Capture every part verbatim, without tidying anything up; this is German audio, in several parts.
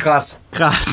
Krass. Krass.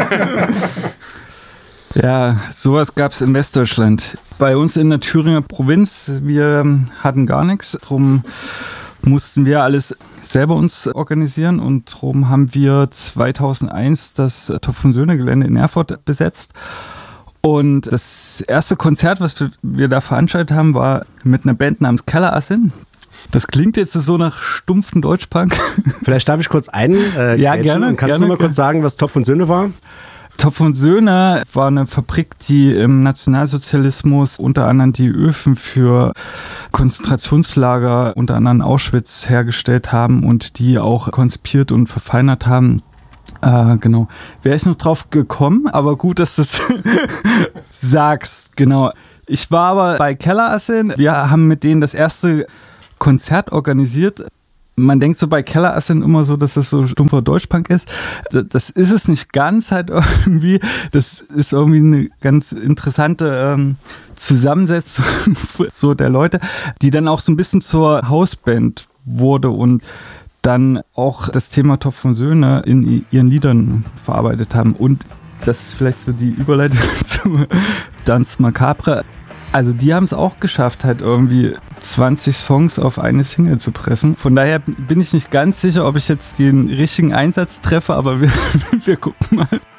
Ja, sowas gab es in Westdeutschland. Bei uns in der Thüringer Provinz, wir hatten gar nichts. Darum mussten wir alles selber uns organisieren und darum haben wir zweitausendeins das Topf und Söhne Gelände in Erfurt besetzt. Und das erste Konzert, was wir da veranstaltet haben, war mit einer Band namens Kellerassin. Das klingt jetzt so nach stumpfen Deutschpunk. Vielleicht darf ich kurz ein. Äh, ja, gerne. Und kannst gerne, du mal gerne. kurz sagen, was Topf und Söhne war? Topf und Söhne war eine Fabrik, die im Nationalsozialismus unter anderem die Öfen für Konzentrationslager, unter anderem Auschwitz, hergestellt haben und die auch konzipiert und verfeinert haben. Äh, genau. Wäre ich noch drauf gekommen, aber gut, dass du es sagst. Genau. Ich war aber bei Kellerassin. Wir haben mit denen das erste Konzert organisiert. Man denkt so bei Kellerassin immer so, dass das so stumpfer Deutschpunk ist. Das ist es nicht ganz halt irgendwie. Das ist irgendwie eine ganz interessante ähm, Zusammensetzung so der Leute, die dann auch so ein bisschen zur Hausband wurde und dann auch das Thema Topf und Söhne in ihren Liedern verarbeitet haben. Und das ist vielleicht so die Überleitung zu Danse Macabre. Also die haben es auch geschafft, halt irgendwie zwanzig Songs auf eine Single zu pressen. Von daher bin ich nicht ganz sicher, ob ich jetzt den richtigen Einsatz treffe, aber wir, wir gucken mal.